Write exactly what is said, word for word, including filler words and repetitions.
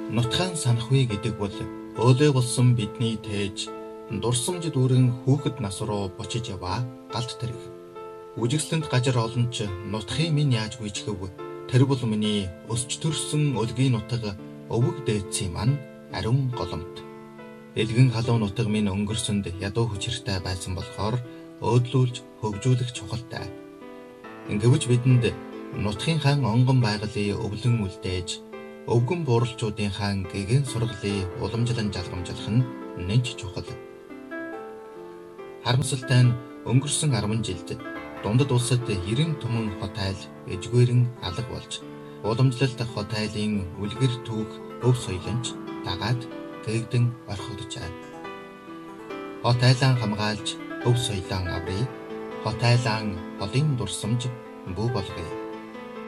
Нутгаан санахүй гэдэг бол өөлөө болсон бидний тээж дурсамж дүүрэн хүүхэд нас руу бочиж яваа галт тэрэг. Үжигсэлэнд гажир олонч нутхын минь яаж гүйчхэв. Тэр бол миний өсч төрсөн өлгийн нутаг өвөг дээдсийн маань ариун голомт. Элгэн халуун нутаг минь өнгөрсөнд ядуу хүчиртэй байсан болохоор өөдлүүлж хөгжүүлэх чухалтай. Гэвч бидэнд нутгийн хаан онгон байгалын өвлөн үлдээж өвгөн бууралчуудын хаан гэгэн сургалын уламжлан жалгамжлах нь нэнч чухал. Харамсалтай нь өнгөрсөн арван жилд дундад улсад эрен түмэн хот айл эжгээрэн алга болж уламжлалт хот айлын үлгэр түүх өв соёлонч дагаад гээгдэн орхигдожээ. Хот айлаа хамгаалж өв соёлоо аврий. Хот айлаа холын дурсамж бүү болгоё.